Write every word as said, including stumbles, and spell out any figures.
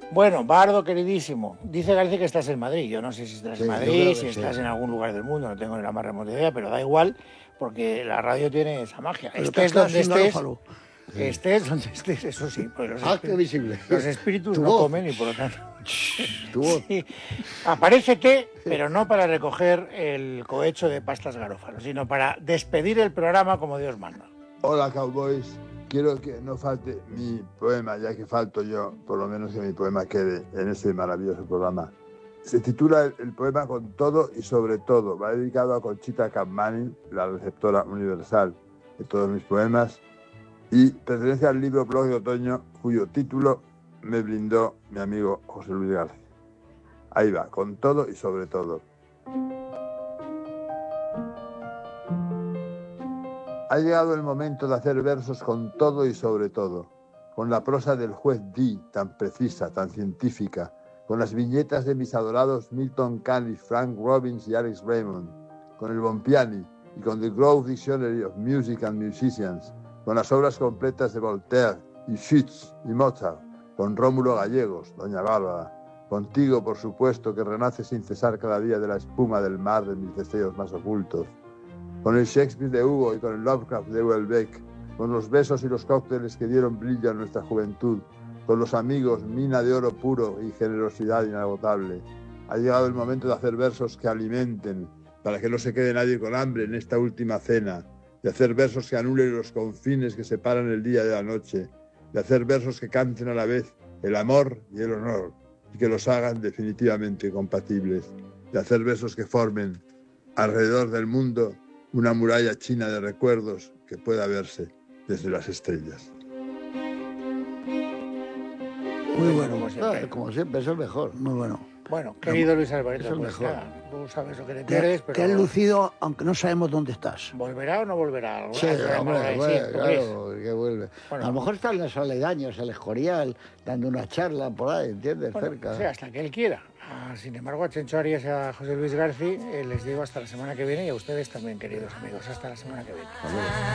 Bueno, Bardo, queridísimo, dice García que estás en Madrid. Yo no sé si estás Sí, en yo Madrid, creo que si sí. estás en algún lugar del mundo, no tengo ni la más remota idea, pero da igual, porque la radio tiene esa magia. Pero te has Estés quedado donde sin estés, Garófalo. estés donde estés, eso sí, pues los, Ah, qué espíritus, visible. los espíritus Tu no voz. comen y por lo tanto... Tu voz. Sí. Aparécete, pero no para recoger el cohecho de pastas Garófalo, sino para despedir el programa como Dios manda. Hola, Cowboys. Quiero que no falte mi poema, ya que falto yo, por lo menos que mi poema quede en este maravilloso programa. Se titula el, el poema Con todo y sobre todo. Va dedicado a Conchita Capmany, la receptora universal de todos mis poemas, y pertenece al libro Blog de Otoño, cuyo título me brindó mi amigo José Luis García. Ahí va, con todo y sobre todo. Ha llegado el momento de hacer versos con todo y sobre todo, con la prosa del juez Dee, tan precisa, tan científica, con las viñetas de mis adorados Milton Caniff, Frank Robbins y Alex Raymond, con el Bompiani y con The Grove Dictionary of Music and Musicians, con las obras completas de Voltaire y Schütz y Mozart, con Rómulo Gallegos, Doña Bárbara, contigo, por supuesto, que renace sin cesar cada día de la espuma del mar de mis deseos más ocultos, con el Shakespeare de Hugo y con el Lovecraft de Houellebecq, con los besos y los cócteles que dieron brillo a nuestra juventud, con los amigos, mina de oro puro y generosidad inagotable. Ha llegado el momento de hacer versos que alimenten, para que no se quede nadie con hambre en esta última cena, de hacer versos que anulen los confines que separan el día de la noche, de hacer versos que canten a la vez el amor y el honor, y que los hagan definitivamente compatibles, de hacer versos que formen alrededor del mundo una muralla china de recuerdos que pueda verse desde las estrellas. Muy bueno. Como siempre. Ah, como siempre, es el mejor. Muy bueno. Bueno, querido Luis Es Alvarito, el pues mejor. nada, tú sabes lo que te Te, pierdes, pero... te has lucido, aunque no sabemos dónde estás. ¿Volverá o no volverá? Sí, Alguna hombre, vez, bueno, sí, ¿tú crees? claro, que vuelve. Bueno. A lo mejor está en los aledaños, el Escorial, dando una charla por ahí, ¿entiendes? Bueno, Cerca. sí, hasta que él quiera. Ah, sin embargo, a Chencho Arias y a José Luis García eh, les digo hasta la semana que viene y a ustedes también, queridos amigos. Hasta la semana que viene.